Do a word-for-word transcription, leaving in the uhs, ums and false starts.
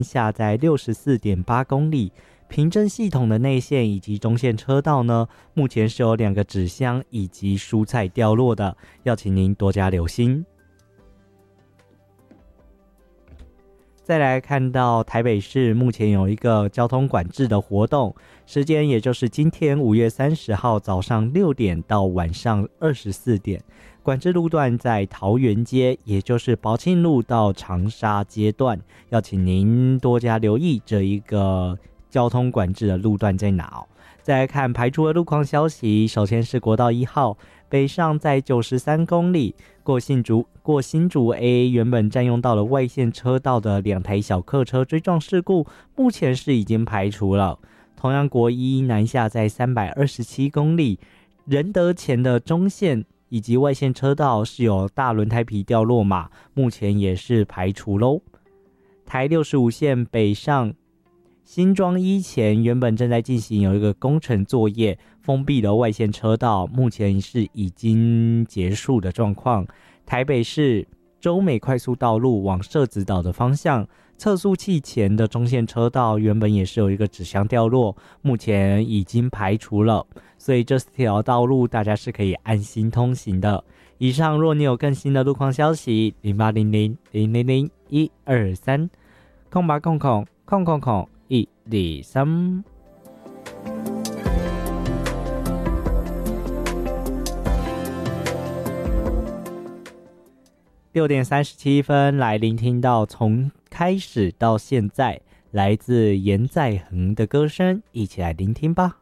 下在 六十四点八公里。平镇系统的内线以及中线车道呢，目前是有两个纸箱以及蔬菜掉落的，要请您多加留心。再来看到台北市目前有一个交通管制的活动，时间也就是今天五月三十号早上六点到晚上二十四点，管制路段在桃园街，也就是宝庆路到长沙街段，要请您多加留意这一个交通管制的路段在哪哦。再来看排除的路况消息，首先是国道一号北上在九十三公里，过新竹过新竹 A 原本占用到了外线车道的两台小客车追撞事故，目前是已经排除了。同样国一南下在三百二十七公里，仁德前的中线以及外线车道是有大轮胎皮掉落码，目前也是排除咯。台六十五线北上新庄一前原本正在进行有一个工程作业，封闭了外线车道，目前是已经结束的状况。台北市洲美快速道路往社子岛的方向，测速器前的中线车道原本也是有一个纸箱掉落，目前已经排除了，所以这四条道路大家是可以安心通行的。以上若你有更新的路况消息，零八零零零零零一二三空八空空空空空一二三。六点三十七分，来聆听到从开始到现在来自严在恒的歌声，一起来聆听吧。